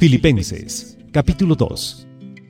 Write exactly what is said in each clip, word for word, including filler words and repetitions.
Filipenses, capítulo dos.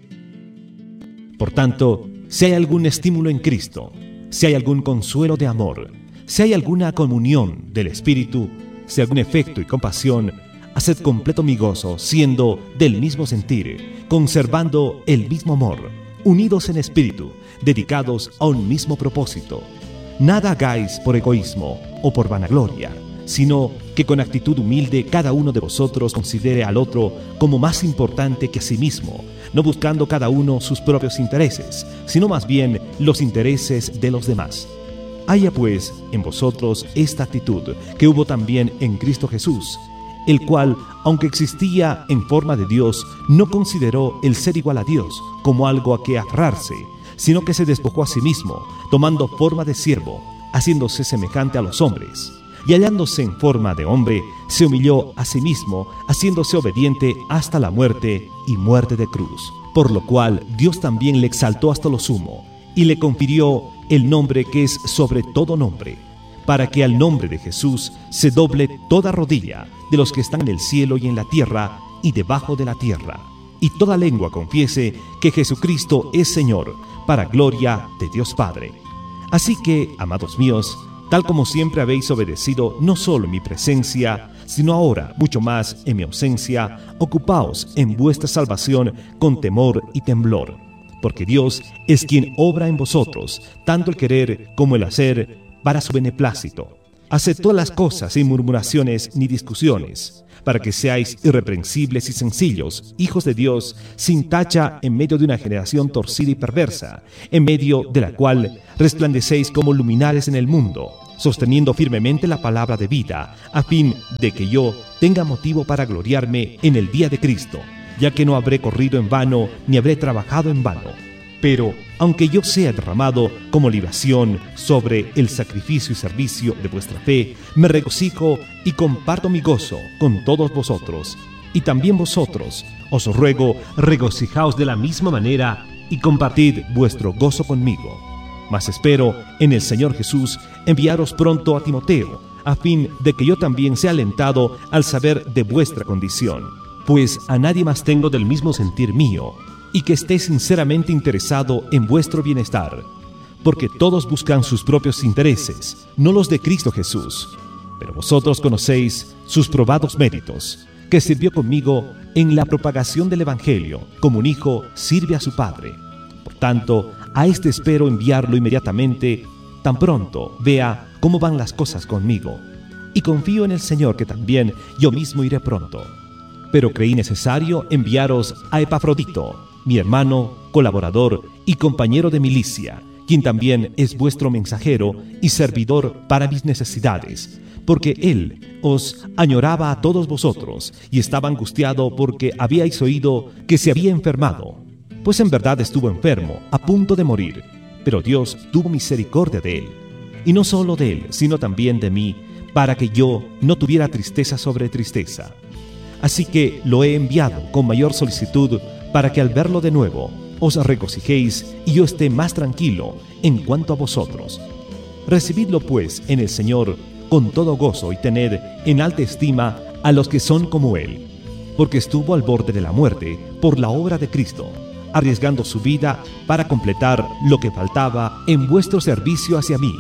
Por tanto, si hay algún estímulo en Cristo, si hay algún consuelo de amor, si hay alguna comunión del Espíritu, si hay algún afecto y compasión, haced completo mi gozo, siendo del mismo sentir, conservando el mismo amor, unidos en espíritu, dedicados a un mismo propósito. Nada hagáis por egoísmo o por vanagloria, sino que con actitud humilde cada uno de vosotros considere al otro como más importante que a sí mismo, no buscando cada uno sus propios intereses, sino más bien los intereses de los demás. Haya pues en vosotros esta actitud que hubo también en Cristo Jesús, el cual, aunque existía en forma de Dios, no consideró el ser igual a Dios como algo a que aferrarse, sino que se despojó a sí mismo, tomando forma de siervo, haciéndose semejante a los hombres. Y hallándose en forma de hombre, se humilló a sí mismo, haciéndose obediente hasta la muerte y muerte de cruz. Por lo cual Dios también le exaltó hasta lo sumo, y le confirió el nombre que es sobre todo nombre, para que al nombre de Jesús se doble toda rodilla de los que están en el cielo y en la tierra y debajo de la tierra, y toda lengua confiese que Jesucristo es Señor, para gloria de Dios Padre. Así que, amados míos, tal como siempre habéis obedecido, no solo en mi presencia, sino ahora, mucho más en mi ausencia, ocupaos en vuestra salvación con temor y temblor, porque Dios es quien obra en vosotros, tanto el querer como el hacer, para su beneplácito. Haced todas las cosas sin murmuraciones ni discusiones, para que seáis irreprensibles y sencillos, hijos de Dios, sin tacha en medio de una generación torcida y perversa, en medio de la cual resplandecéis como luminares en el mundo, sosteniendo firmemente la palabra de vida, a fin de que yo tenga motivo para gloriarme en el día de Cristo, ya que no habré corrido en vano, ni habré trabajado en vano. Pero, aunque yo sea derramado como libación sobre el sacrificio y servicio de vuestra fe, me regocijo y comparto mi gozo con todos vosotros. Y también vosotros, os ruego, regocijaos de la misma manera y compartid vuestro gozo conmigo. Mas espero en el Señor Jesús enviaros pronto a Timoteo, a fin de que yo también sea alentado al saber de vuestra condición. Pues a nadie más tengo del mismo sentir mío, y que esté sinceramente interesado en vuestro bienestar, porque todos buscan sus propios intereses, no los de Cristo Jesús. Pero vosotros conocéis sus probados méritos, que sirvió conmigo en la propagación del Evangelio, como un hijo sirve a su padre. Por tanto, a este espero enviarlo inmediatamente, tan pronto vea cómo van las cosas conmigo. Y confío en el Señor que también yo mismo iré pronto. Pero creí necesario enviaros a Epafrodito, mi hermano, colaborador y compañero de milicia, quien también es vuestro mensajero y servidor para mis necesidades, porque él os añoraba a todos vosotros y estaba angustiado porque habíais oído que se había enfermado. Pues en verdad estuvo enfermo, a punto de morir, pero Dios tuvo misericordia de él, y no solo de él, sino también de mí, para que yo no tuviera tristeza sobre tristeza. Así que lo he enviado con mayor solicitud, para que al verlo de nuevo os regocijéis y yo esté más tranquilo en cuanto a vosotros. Recibidlo pues en el Señor con todo gozo y tened en alta estima a los que son como Él, porque estuvo al borde de la muerte por la obra de Cristo, arriesgando su vida para completar lo que faltaba en vuestro servicio hacia mí.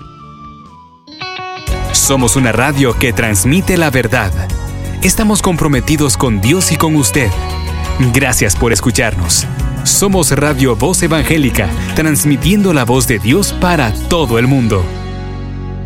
Somos una radio que transmite la verdad. Estamos comprometidos con Dios y con usted. Gracias por escucharnos. Somos Radio Voz Evangélica, transmitiendo la voz de Dios para todo el mundo.